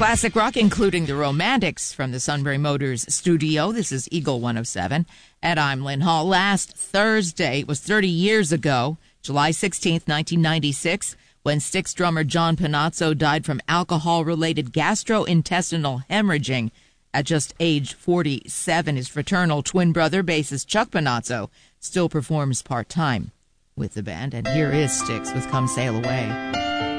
classic rock, including the Romantics from the Sunbury Motors studio. This is Eagle 107, and I'm Lynn Hall. Last Thursday, it was 30 years ago, July 16th, 1996, when Styx drummer John Panozzo died from alcohol-related gastrointestinal hemorrhaging at just age 47. His fraternal twin brother, bassist Chuck Panozzo, still performs part-time with the band. And here is Styx with Come Sail Away.